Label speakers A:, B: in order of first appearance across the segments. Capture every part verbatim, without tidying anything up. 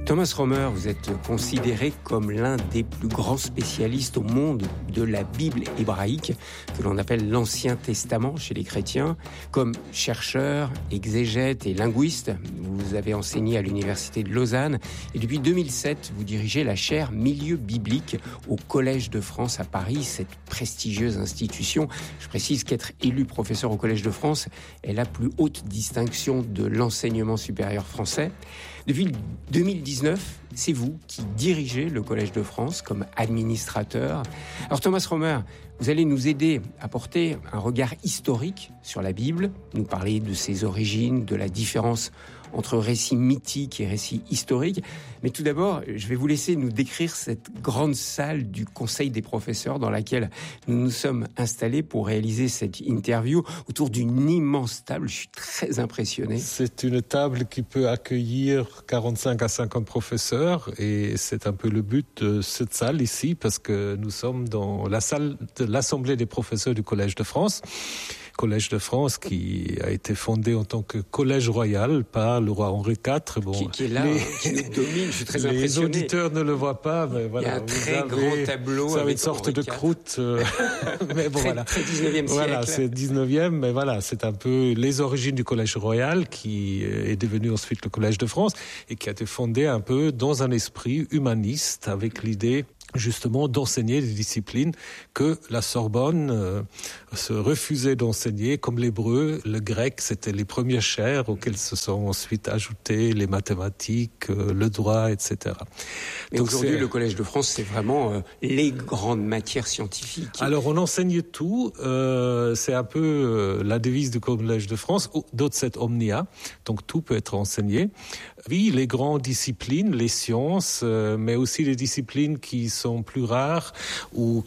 A: Thomas Romer, vous êtes considéré comme l'un des plus grands spécialistes au monde de la Bible hébraïque, que l'on appelle l'Ancien Testament chez les chrétiens. Comme chercheur, exégète et linguiste, vous avez enseigné à l'Université de Lausanne et depuis deux mille sept, vous dirigez la chaire Milieu biblique au Collège de France à Paris, cette prestigieuse institution. Je précise qu'être élu professeur au Collège de France est la plus haute distinction de l'enseignement supérieur français. Depuis deux mille dix-neuf, c'est vous qui dirigez le Collège de France comme administrateur. Alors Thomas Romer, vous allez nous aider à porter un regard historique sur la Bible, nous parler de ses origines, de la différence entre récits mythiques et récits historiques. Mais tout d'abord, je vais vous laisser nous décrire cette grande salle du Conseil des professeurs dans laquelle nous nous sommes installés pour réaliser cette interview autour d'une immense table. Je suis très impressionné.
B: C'est une table qui peut accueillir quarante-cinq à cinquante professeurs et c'est un peu le but de cette salle ici parce que nous sommes dans la salle de l'Assemblée des professeurs du Collège de France. Collège de France qui a été fondé en tant que collège royal par le roi Henri quatre. Bon,
A: qui, qui est là, les, hein, qui nous domine, je suis très
B: les
A: impressionné.
B: Les auditeurs ne le voient pas, mais voilà.
A: Il y a un très
B: avez,
A: grand tableau.
B: Ça
A: avec
B: une sorte
A: Henri
B: de
A: quatre.
B: croûte. Euh, mais bon,
A: très,
B: voilà.
A: Très dix-neuvième siècle.
B: Voilà, c'est dix-neuvième, mais voilà, c'est un peu les origines du collège royal qui est devenu ensuite le Collège de France et qui a été fondé un peu dans un esprit humaniste avec l'idée justement d'enseigner des disciplines que la Sorbonne euh, se refusait d'enseigner, comme l'hébreu, le grec, c'était les premières chaires auxquelles se sont ensuite ajoutées les mathématiques, euh, le droit, et cetera.
A: Mais donc aujourd'hui, le Collège de France, c'est vraiment euh, les grandes matières scientifiques.
B: Alors, on enseigne tout. Euh, c'est un peu euh, la devise du Collège de France, docet omnia. Donc, tout peut être enseigné. Oui, les grandes disciplines, les sciences, euh, mais aussi les disciplines qui sont plus rares ou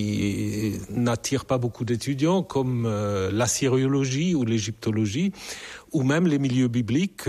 B: qui n'attirent pas beaucoup d'étudiants, comme euh, l'assyriologie ou l'égyptologie, ou même les milieux bibliques,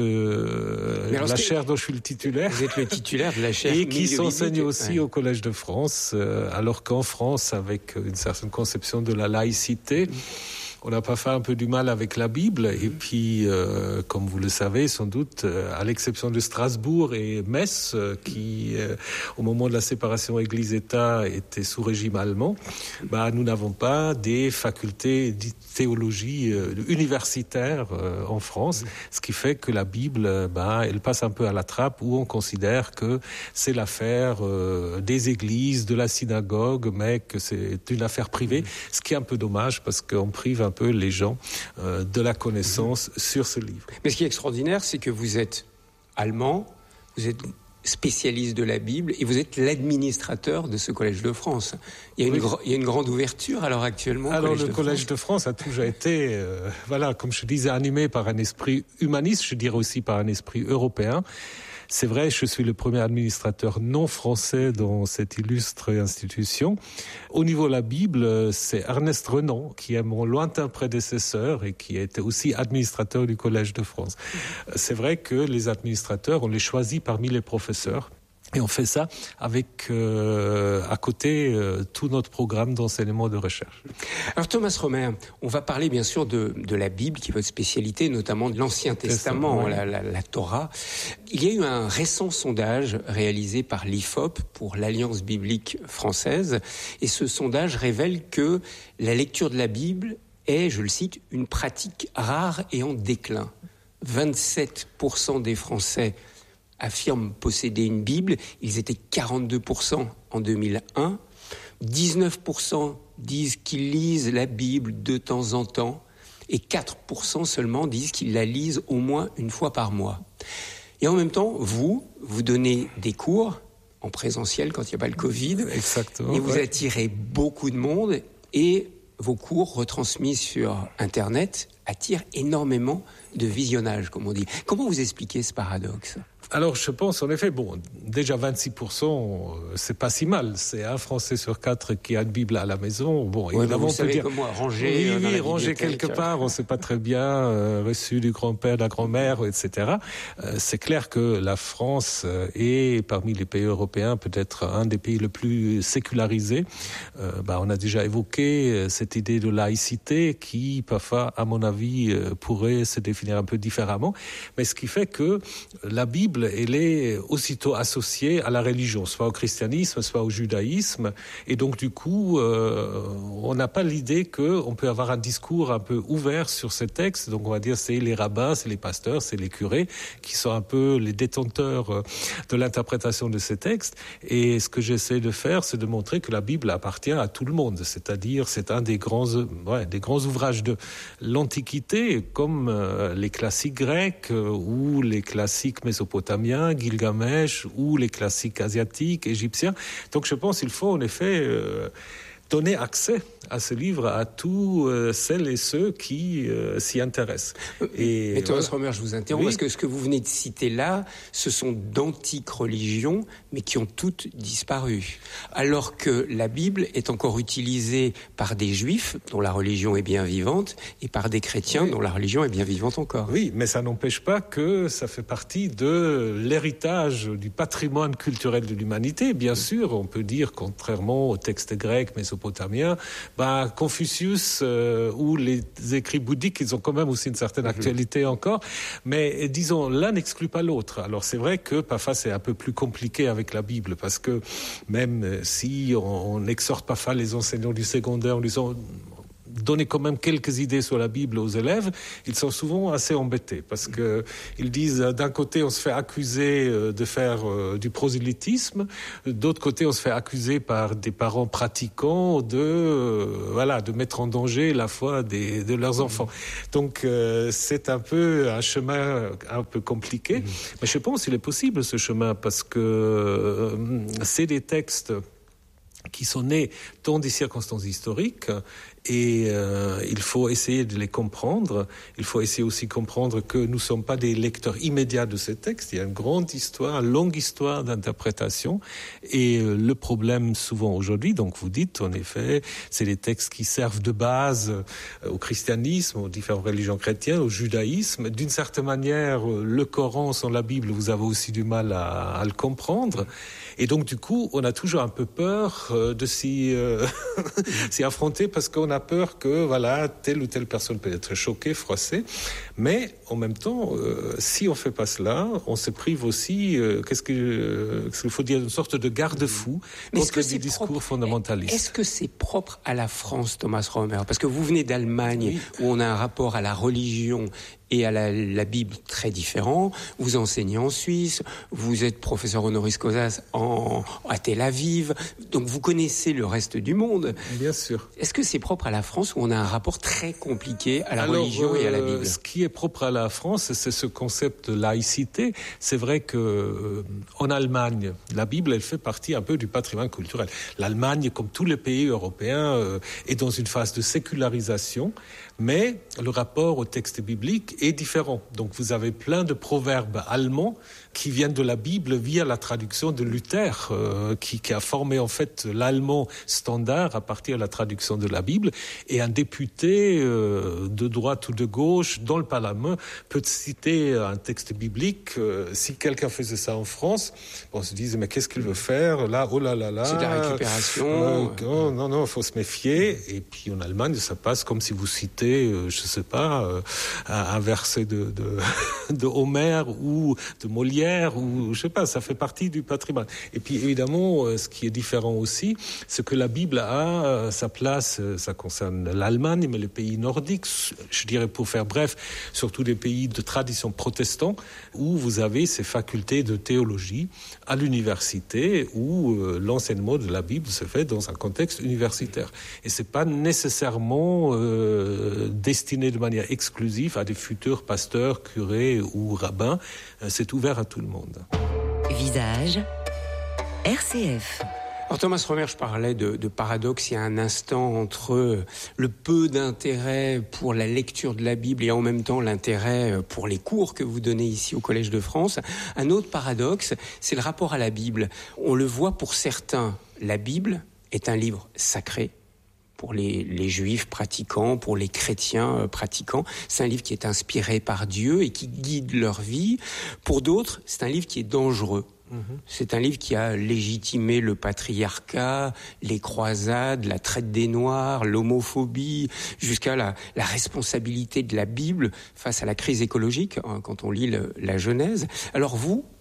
B: euh, la chaire dont je suis le titulaire.
A: Vous êtes le titulaire de la chaire
B: et qui s'enseigne aussi
A: ouais.
B: au Collège de France, euh, alors qu'en France, avec une certaine conception de la laïcité, mmh. on n'a pas fait un peu du mal avec la Bible. Mmh. Et puis, euh, comme vous le savez, sans doute, euh, à l'exception de Strasbourg et Metz, euh, qui, euh, au moment de la séparation Église-État, étaient sous régime allemand, bah, nous n'avons pas des facultés de théologie euh, universitaires euh, en France, mmh. ce qui fait que la Bible, bah, elle passe un peu à la trappe où on considère que c'est l'affaire euh, des églises, de la synagogue, mais que c'est une affaire privée, mmh. ce qui est un peu dommage parce qu'on prive un peu les gens euh, de la connaissance mmh. sur ce livre.
A: Mais ce qui est extraordinaire, c'est que vous êtes allemand, vous êtes spécialiste de la Bible et vous êtes l'administrateur de ce Collège de France. Il y a, oui. une, gr- il y a une grande ouverture alors actuellement.
B: Alors
A: Collège
B: le
A: de
B: Collège
A: France.
B: de France a toujours été, euh, voilà, comme je disais, animé par un esprit humaniste, je dirais aussi par un esprit européen. C'est vrai, je suis le premier administrateur non français dans cette illustre institution. Au niveau de la Bible, c'est Ernest Renan, qui est mon lointain prédécesseur et qui était aussi administrateur du Collège de France. C'est vrai que les administrateurs, on les choisit parmi les professeurs. Et on fait ça avec, euh, à côté, euh, tout notre programme d'enseignement de recherche.
A: Alors Thomas Romer, on va parler bien sûr de, de la Bible, qui est votre spécialité, notamment de l'Ancien Testament, oui. la, la, la Torah. Il y a eu un récent sondage réalisé par l'I F O P pour l'Alliance biblique française. Et ce sondage révèle que la lecture de la Bible est, je le cite, une pratique rare et en déclin. vingt-sept pour cent des Français affirment posséder une Bible. Ils étaient quarante-deux pour cent en deux mille un. dix-neuf pour cent disent qu'ils lisent la Bible de temps en temps. Et quatre pour cent seulement disent qu'ils la lisent au moins une fois par mois. Et en même temps, vous, vous donnez des cours en présentiel quand il n'y a pas le Covid.
B: Exactement.
A: Et vous
B: ouais.
A: attirez beaucoup de monde. Et vos cours retransmis sur Internet attirent énormément de visionnage, comme on dit. Comment vous expliquez ce paradoxe ?
B: Alors, je pense, en effet, bon, déjà vingt-six pour cent, c'est pas si mal. C'est un Français sur quatre qui a une Bible à la maison. Bon,
A: ouais,
B: évidemment,
A: vous
B: on
A: savez
B: peut dire,
A: comme moi, ranger,
B: oui,
A: euh, dans
B: oui,
A: la
B: ranger quelque part. On sait pas très bien, euh, reçu du grand-père, de la grand-mère, et cetera. Euh, c'est clair que la France est parmi les pays européens peut-être un des pays le plus sécularisés. Euh, bah, on a déjà évoqué cette idée de laïcité qui, parfois, à mon avis, pourrait se définir un peu différemment. Mais ce qui fait que la Bible Bible, elle est aussitôt associée à la religion, soit au christianisme, soit au judaïsme. Et donc, du coup, euh, on n'a pas l'idée qu'on peut avoir un discours un peu ouvert sur ces textes. Donc, on va dire c'est les rabbins, c'est les pasteurs, c'est les curés qui sont un peu les détenteurs de l'interprétation de ces textes. Et ce que j'essaie de faire, c'est de montrer que la Bible appartient à tout le monde. C'est-à-dire, c'est un des grands, ouais, des grands ouvrages de l'Antiquité, comme euh, les classiques grecs euh, ou les classiques mésopotamiens, Gilgamesh, ou les classiques asiatiques, égyptiens. Donc je pense qu'il faut en effet euh, donner accès à ce livre à tous euh, celles et ceux qui euh, s'y intéressent.
A: Et, Mais Thomas Romer, je vous interromps, oui. Parce que ce que vous venez de citer là, ce sont d'antiques religions, mais qui ont toutes disparu. Alors que la Bible est encore utilisée par des juifs, dont la religion est bien vivante, et par des chrétiens, oui. dont la religion est bien vivante encore.
B: Oui, mais ça n'empêche pas que ça fait partie de l'héritage du patrimoine culturel de l'humanité. Bien sûr, on peut dire, contrairement aux textes grecs, mésopotamiens, bah, Confucius euh, ou les écrits bouddhiques, ils ont quand même aussi une certaine actualité encore. Mais disons, l'un n'exclut pas l'autre. Alors c'est vrai que parfois c'est un peu plus compliqué avec la Bible, parce que même si on n'exhorte parfois les enseignants du secondaire en disant donner quand même quelques idées sur la Bible aux élèves, ils sont souvent assez embêtés parce que ils disent d'un côté on se fait accuser de faire euh, du prosélytisme, d'autre côté on se fait accuser par des parents pratiquants de euh, voilà de mettre en danger la foi des, de leurs enfants. Donc euh, c'est un peu un chemin un peu compliqué, mais je pense qu'il est possible ce chemin parce que euh, c'est des textes qui sont nés dans des circonstances historiques et euh, il faut essayer de les comprendre. Il faut essayer aussi de comprendre que nous ne sommes pas des lecteurs immédiats de ces textes. Il y a une grande histoire, une longue histoire d'interprétation et euh, le problème souvent aujourd'hui, donc vous dites en effet, c'est les textes qui servent de base euh, au christianisme, aux différentes religions chrétiennes, au judaïsme. D'une certaine manière, euh, le Coran sans la Bible, vous avez aussi du mal à, à le comprendre. Et donc, du coup, on a toujours un peu peur euh, de s'y, euh, s'y affronter parce qu'on a peur que, voilà, telle ou telle personne peut être choquée, froissée. Mais, en même temps, euh, si on fait pas cela, on se prive aussi, euh, qu'est-ce, que, euh, qu'est-ce qu'il faut dire, une sorte de garde-fou contre du discours propre, fondamentaliste.
A: Est-ce que c'est propre à la France, Thomas Romer? Parce que vous venez d'Allemagne, oui. où on a un rapport à la religion et à la, la Bible très différent. Vous enseignez en Suisse, vous êtes professeur honoris causa en, à Tel Aviv, donc vous connaissez le reste du monde.
B: Bien sûr.
A: Est-ce que c'est propre à la France où on a un rapport très compliqué à la
B: Alors,
A: religion
B: euh,
A: et à la Bible?
B: Ce qui est propre à la France, c'est ce concept de laïcité. C'est vrai que euh, en Allemagne, la Bible, elle fait partie un peu du patrimoine culturel. L'Allemagne, comme tous les pays européens, euh, est dans une phase de sécularisation, mais le rapport au texte biblique est différent. Donc vous avez plein de proverbes allemands qui viennent de la Bible via la traduction de Luther, euh, qui, qui a formé en fait l'allemand standard à partir de la traduction de la Bible. Et un député euh, de droite ou de gauche dans le Parlement peut citer un texte biblique. Euh, si quelqu'un faisait ça en France, on se disait mais qu'est-ce qu'il veut faire là? Oh là là là.
A: C'est de la récupération.
B: Euh, non non non, il faut se méfier. Et puis en Allemagne, ça passe comme si vous citez, euh, je sais pas, euh, un verset de de, de Homère ou de Molière. Ou je sais pas, ça fait partie du patrimoine. Et puis évidemment, ce qui est différent aussi, c'est que la Bible a sa place, ça concerne l'Allemagne, mais les pays nordiques, je dirais pour faire bref, surtout des pays de tradition protestante, où vous avez ces facultés de théologie à l'université, où l'enseignement de la Bible se fait dans un contexte universitaire. Et c'est pas nécessairement euh, destiné de manière exclusive à des futurs pasteurs, curés ou rabbins. C'est ouvert à tout le monde.
C: Visage R C F.
A: Alors Thomas Romer, je parlais de, de paradoxe il y a un instant entre le peu d'intérêt pour la lecture de la Bible et en même temps l'intérêt pour les cours que vous donnez ici au Collège de France. Un autre paradoxe, c'est le rapport à la Bible. On le voit pour certains, la Bible est un livre sacré. Pour les, les juifs pratiquants, pour les chrétiens pratiquants. C'est un livre qui est inspiré par Dieu et qui guide leur vie. Pour d'autres, c'est un livre qui est dangereux. Mmh. C'est un livre qui a légitimé le patriarcat, les croisades, la traite des Noirs, l'homophobie, jusqu'à la, la responsabilité de la Bible face à la crise écologique, hein, quand on lit le, la Genèse. Alors vous,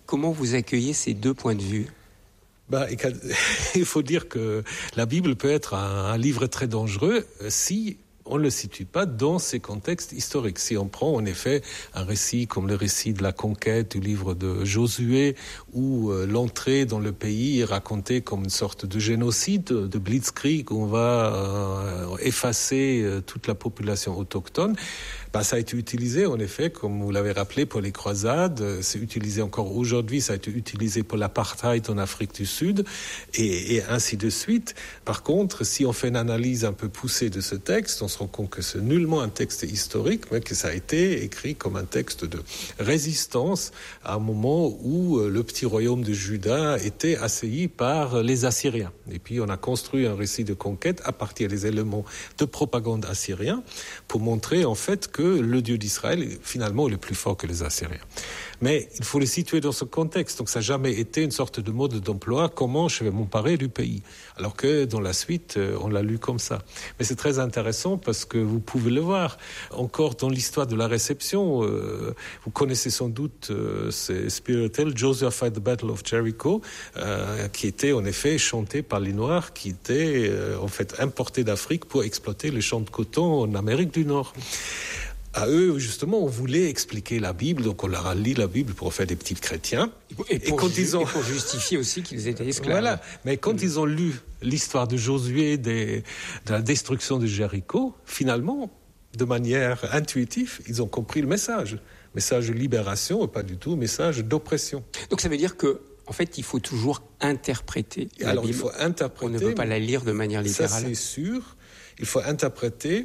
A: comment vous accueillez ces deux points de vue ?
B: Bah, il faut dire que la Bible peut être un, un livre très dangereux si on ne le situe pas dans ces contextes historiques. Si on prend en effet un récit comme le récit de la conquête du livre de Josué, où euh, l'entrée dans le pays est racontée comme une sorte de génocide, de blitzkrieg, où on va euh, effacer euh, toute la population autochtone, bah, ça a été utilisé en effet, comme vous l'avez rappelé, pour les croisades. C'est utilisé encore aujourd'hui, ça a été utilisé pour l'apartheid en Afrique du Sud, et, et ainsi de suite. Par contre, si on fait une analyse un peu poussée de ce texte, on se rend compte que c'est nullement un texte historique, mais que ça a été écrit comme un texte de résistance à un moment où le petit royaume de Juda était assailli par les Assyriens. Et puis on a construit un récit de conquête à partir des éléments de propagande assyriens pour montrer en fait que le Dieu d'Israël finalement est le plus fort que les Assyriens. Mais il faut le situer dans ce contexte. Donc ça n'a jamais été une sorte de mode d'emploi, comment je vais m'emparer du pays. Alors que dans la suite, on l'a lu comme ça. Mais c'est très intéressant parce que vous pouvez le voir. Encore dans l'histoire de la réception, euh, vous connaissez sans doute euh, ces spirituels, Joshua Fight the Battle of Jericho, euh, qui était en effet chanté par les Noirs, qui étaient euh, en fait importés d'Afrique pour exploiter les champs de coton en Amérique du Nord. À eux, justement, on voulait expliquer la Bible, donc on leur a lu la Bible pour faire des petits chrétiens.
A: Et pour, et quand ju- ils ont... et pour justifier aussi qu'ils étaient esclaves.
B: Voilà, mais quand mmh. ils ont lu l'histoire de Josué, des, de la destruction de Jéricho, finalement, de manière intuitive, ils ont compris le message. Message de libération et pas du tout message d'oppression.
A: Donc ça veut dire que, en fait, il faut toujours interpréter la
B: Alors,
A: Bible.
B: il faut interpréter.
A: On ne peut pas la lire de manière littérale.
B: Ça, c'est sûr. Il faut interpréter.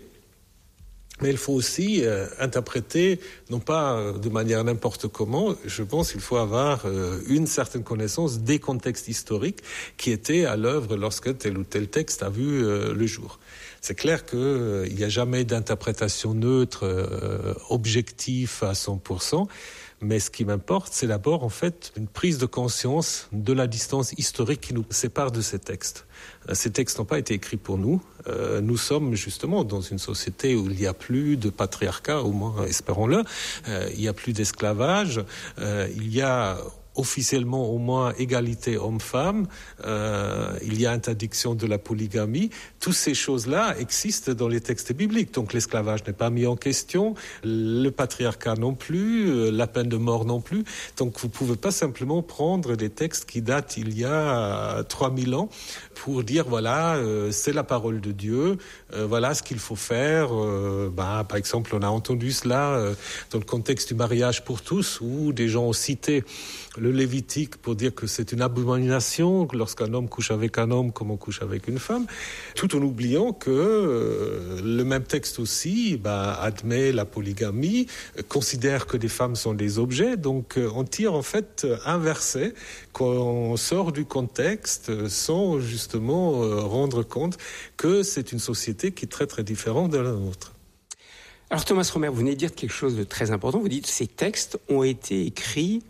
B: Mais il faut aussi euh, interpréter, non pas euh, de manière n'importe comment, je pense qu'il faut avoir euh, une certaine connaissance des contextes historiques qui étaient à l'œuvre lorsque tel ou tel texte a vu euh, le jour. C'est clair qu'il euh, n'y a jamais d'interprétation neutre, euh, objective à cent pour cent, mais ce qui m'importe, c'est d'abord en fait une prise de conscience de la distance historique qui nous sépare de ces textes. Ces textes n'ont pas été écrits pour nous. Euh, nous sommes justement dans une société où il n'y a plus de patriarcat, au moins espérons-le. Euh, il n'y a plus d'esclavage. Euh, il y a officiellement au moins égalité homme-femme, euh, il y a interdiction de la polygamie. Toutes ces choses-là existent dans les textes bibliques. Donc l'esclavage n'est pas mis en question, le patriarcat non plus, la peine de mort non plus. Donc vous ne pouvez pas simplement prendre des textes qui datent il y a trois mille ans pour dire voilà, euh, c'est la parole de Dieu, euh, voilà ce qu'il faut faire. Euh, bah, par exemple, on a entendu cela euh, dans le contexte du mariage pour tous, où des gens ont cité le Lévitique pour dire que c'est une abomination lorsqu'un homme couche avec un homme comme on couche avec une femme, tout en oubliant que euh, le même texte aussi bah, admet la polygamie, euh, considère que les femmes sont des objets, donc euh, on tire en fait inversé, qu'on sort du contexte sans justement euh, rendre compte que c'est une société qui est très très différente de la nôtre.
A: Alors Thomas Romer, vous venez de dire quelque chose de très important, vous dites que ces textes ont été écrits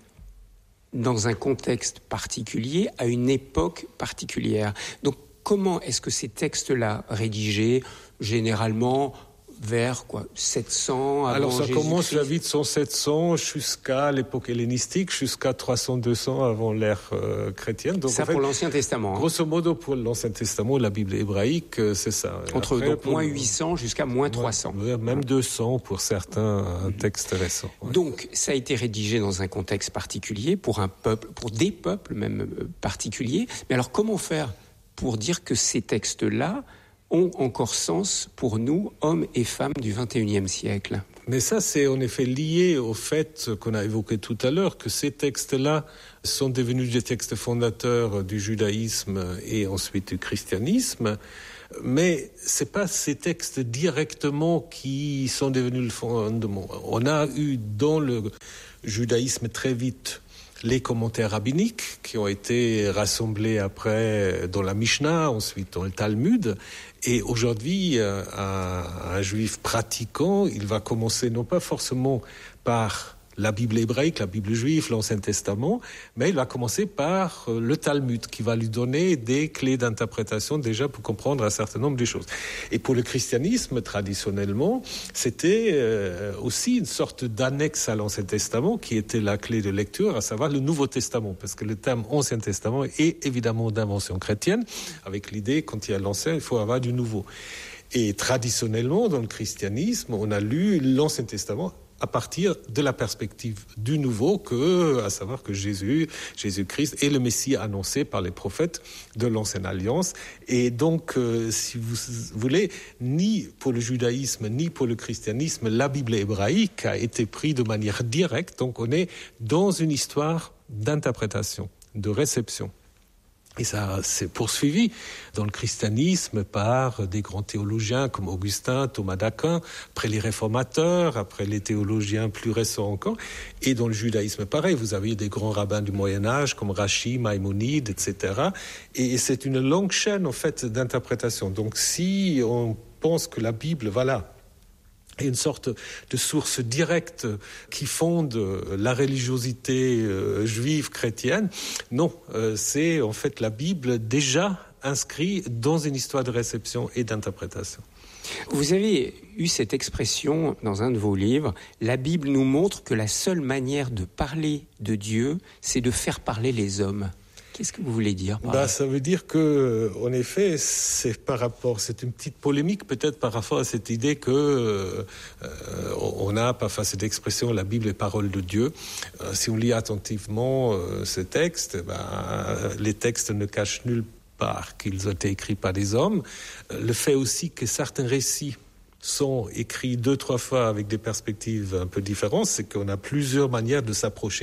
A: dans un contexte particulier, à une époque particulière. Donc, comment est-ce que ces textes-là, rédigés généralement vers quoi, sept cents avant
B: Alors ça
A: Jésus-Christ.
B: commence la vie de cent sept cents jusqu'à l'époque hellénistique, jusqu'à trois cents deux cents avant l'ère euh, chrétienne.
A: Donc, ça en fait, pour l'Ancien Testament. Hein.
B: Grosso modo pour l'Ancien Testament, la Bible hébraïque, c'est ça.
A: Entre Après, donc pour, moins huit cents jusqu'à moins trois cents.
B: Même ouais. deux cents pour certains mmh. textes récents. Ouais.
A: Donc ça a été rédigé dans un contexte particulier, pour un peuple, pour des peuples même particuliers. Mais alors comment faire pour dire que ces textes-là ont encore sens pour nous, hommes et femmes du vingt et unième siècle?
B: Mais ça, c'est en effet lié au fait qu'on a évoqué tout à l'heure, que ces textes-là sont devenus des textes fondateurs du judaïsme et ensuite du christianisme. Mais c'est pas ces textes directement qui sont devenus le fondement. On a eu dans le judaïsme très vite les commentaires rabbiniques qui ont été rassemblés après dans la Mishnah, ensuite dans le Talmud. Et aujourd'hui, un, un juif pratiquant, il va commencer non pas forcément par la Bible hébraïque, la Bible juive, l'Ancien Testament, mais il va commencer par le Talmud, qui va lui donner des clés d'interprétation déjà pour comprendre un certain nombre de choses. Et pour le christianisme, traditionnellement, c'était euh, aussi une sorte d'annexe à l'Ancien Testament, qui était la clé de lecture, à savoir le Nouveau Testament, parce que le terme Ancien Testament est évidemment d'invention chrétienne, avec l'idée, quand il y a l'Ancien, il faut avoir du Nouveau. Et traditionnellement, dans le christianisme, on a lu l'Ancien Testament à partir de la perspective du nouveau, que, à savoir que Jésus, Jésus-Christ est le Messie annoncé par les prophètes de l'Ancienne Alliance. Et donc, euh, si vous voulez, ni pour le judaïsme, ni pour le christianisme, la Bible hébraïque a été prise de manière directe. Donc, on est dans une histoire d'interprétation, de réception. Et ça s'est poursuivi dans le christianisme par des grands théologiens comme Augustin, Thomas d'Aquin, après les réformateurs, après les théologiens plus récents encore. Et dans le judaïsme, pareil, vous avez des grands rabbins du Moyen-Âge comme Rashi, Maïmonide, et cetera. Et c'est une longue chaîne, en fait, d'interprétation. Donc si on pense que la Bible, voilà, et une sorte de source directe qui fonde la religiosité euh, juive chrétienne. Non, euh, c'est en fait la Bible déjà inscrite dans une histoire de réception et d'interprétation.
A: Vous avez eu cette expression dans un de vos livres, la Bible nous montre que la seule manière de parler de Dieu, c'est de faire parler les hommes. Qu'est-ce que vous voulez dire par
B: bah,
A: là ?
B: Ça veut dire que, en effet, c'est par rapport, c'est une petite polémique peut-être par rapport à cette idée que euh, on a parfois cette expression la Bible est parole de Dieu. Euh, si on lit attentivement euh, ce texte, bah, les textes ne cachent nulle part qu'ils ont été écrits par des hommes. Euh, le fait aussi que certains récits sont écrits deux, trois fois avec des perspectives un peu différentes, c'est qu'on a plusieurs manières de s'approcher